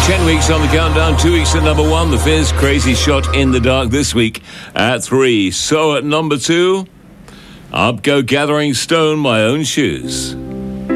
10 weeks on the countdown, 2 weeks at number 1. The Fizz, Crazy Shot in the Dark this week at 3. So at number 2, Up Go Gathering Stone, My Own Shoes.